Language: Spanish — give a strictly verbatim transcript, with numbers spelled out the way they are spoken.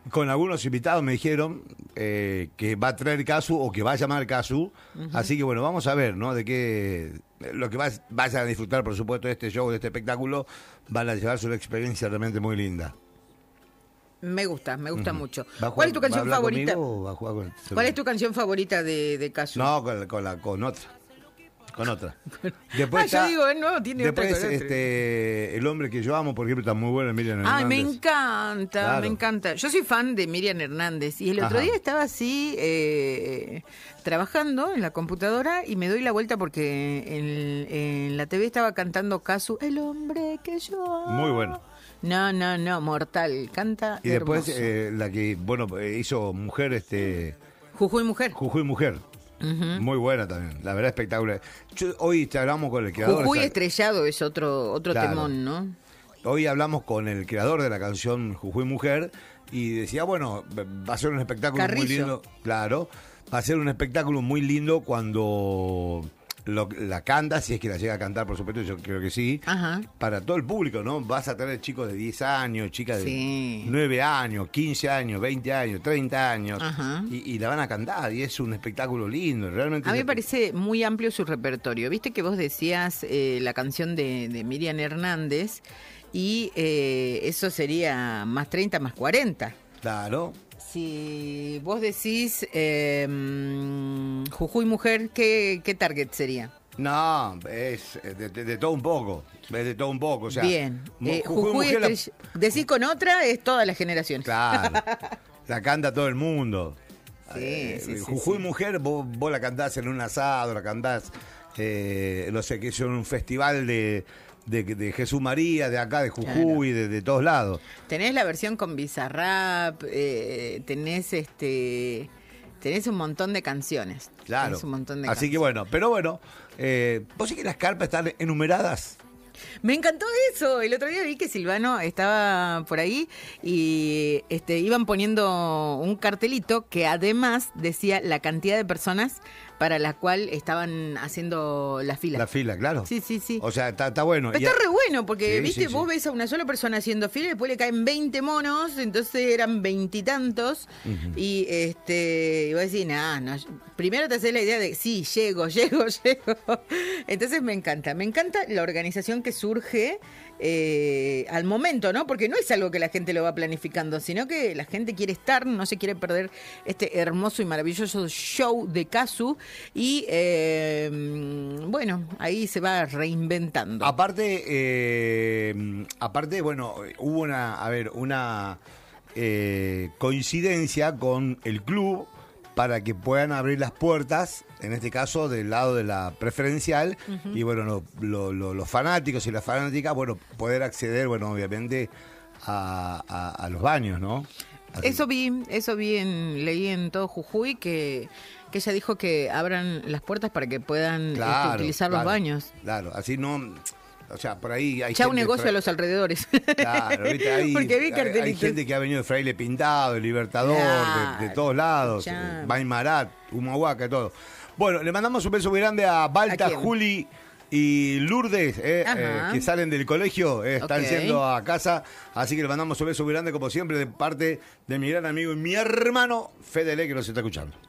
con algunos invitados me dijeron eh, que va a traer Casu o que va a llamar Casu. Uh-huh. Así que bueno, vamos a ver, ¿no? De qué. Lo que vas, vayan a disfrutar, por supuesto, de este show, de este espectáculo, van a llevarse una experiencia realmente muy linda. Me gusta, me gusta uh-huh. mucho. Jugar, ¿Cuál es tu canción favorita? Va a jugar con el ¿Cuál es tu canción favorita de, de Casu? No, con, con, la, con otra. Con otra. Después ah, está, yo digo, no, tiene después, otra. Este, El hombre que yo amo, por ejemplo, está muy bueno, Miriam Hernández. Ay, me encanta, claro. me encanta. Yo soy fan de Miriam Hernández y el otro Ajá. día estaba así eh, trabajando en la computadora y me doy la vuelta porque en, en la T V estaba cantando Casu, el hombre que yo amo. Muy bueno. No, no, no, mortal, canta Y después eh, la que, bueno, hizo Mujer, este... Jujuy Mujer. Jujuy Mujer. Uh-huh. Muy buena también, la verdad espectacular. Yo, hoy hablamos con el creador. Jujuy esa... Estrellado es otro otro claro. temón, ¿no? Hoy hablamos con el creador de la canción Jujuy Mujer y decía, bueno, va a ser un espectáculo Carrizo. muy lindo. Claro, va a ser un espectáculo muy lindo cuando lo, la canta, si es que la llega a cantar, por supuesto, yo creo que sí. Ajá. Para todo el público, ¿no? Vas a tener chicos de diez años, chicas de sí. nueve años, quince años, veinte años, treinta años, y, y la van a cantar, y es un espectáculo lindo, realmente. A mí me parece muy amplio su repertorio. Viste que vos decías eh, la canción de, de Miriam Hernández, y eh, eso sería más treinta, más cuarenta. Claro. Si vos decís eh, Jujuy Mujer, ¿qué, qué target sería? No, es de, de, de todo un poco, es de todo un poco. O sea, bien, eh, Jujuy, Jujuy Mujer estrella, la... decís con otra, es todas las generaciones. Claro, la canta todo el mundo. Sí, eh, sí, sí, Jujuy sí. Mujer, vos, vos la cantás en un asado, la cantás, eh, no sé, que es un festival de... De, de Jesús María, de acá, de Jujuy, claro. de, de todos lados. Tenés la versión con Bizarrap, eh, tenés este, tenés un montón de canciones. Claro. Tenés un montón de Así canciones. que bueno, pero bueno, eh, ¿vos sí que las carpas están enumeradas? Me encantó eso. El otro día vi que Silvano estaba por ahí y este, iban poniendo un cartelito que además decía la cantidad de personas para la cual estaban haciendo la fila. La fila, claro. Sí, sí, sí. O sea, está, está bueno. Pero está re bueno, porque, sí, viste, sí, vos sí. ves a una sola persona haciendo fila y después le caen veinte monos, entonces eran veintitantos. Uh-huh. Y este, y vos decís, nah, no, primero te haces la idea de, sí, llego, llego, llego. Entonces me encanta, me encanta la organización que surge eh, al momento, ¿no? Porque no es algo que la gente lo va planificando, sino que la gente quiere estar, no se quiere perder este hermoso y maravilloso show de Casu. Y eh, bueno, ahí se va reinventando. Aparte, eh, aparte, bueno, hubo una, a ver, una eh, coincidencia con el club para que puedan abrir las puertas, en este caso del lado de la preferencial, uh-huh. y bueno, lo, lo, lo, los fanáticos y las fanáticas, bueno, poder acceder, bueno, obviamente a, a, a los baños, ¿no? Así. Eso vi, eso vi en, leí en todo Jujuy que, que ella dijo que abran las puertas para que puedan claro, este, utilizar claro, los baños. Claro, así no, o sea, por ahí hay Chau gente negocio fra... a los alrededores. Claro, ahorita hay, porque vi hay, hay gente que ha venido de Fraile Pintado, de Libertador, claro, de, de todos lados, Maimarat, Humahuaca, todo. Bueno, le mandamos un beso muy grande a Balta, ¿a Juli y Lourdes, eh, eh, que salen del colegio, eh, están okay. yendo a casa, así que le mandamos un beso muy grande, como siempre, de parte de mi gran amigo y mi hermano Fede Le, que nos está escuchando.